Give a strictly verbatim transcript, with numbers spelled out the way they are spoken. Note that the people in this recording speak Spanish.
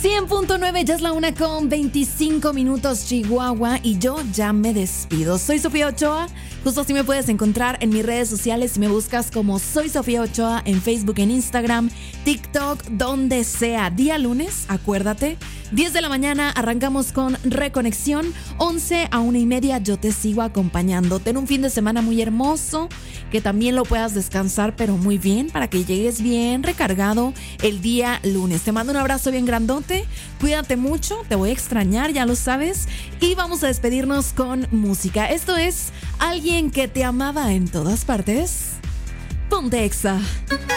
cien punto nueve, ya es la una con veinticinco minutos, Chihuahua, y yo ya me despido. Soy Sofía Ochoa, justo así me puedes encontrar en mis redes sociales si me buscas como Soy Sofía Ochoa en Facebook, en Instagram, TikTok, donde sea. Día lunes, acuérdate, diez de la mañana arrancamos con Reconexión, once a una y media yo te sigo acompañando. Ten un fin de semana muy hermoso, que también lo puedas descansar, pero muy bien, para que llegues bien recargado el día lunes. Te mando un abrazo bien grandote, cuídate mucho, te voy a extrañar, ya lo sabes, y vamos a despedirnos con música. Esto es Alguien que te amaba en todas partes. Ponte Exa.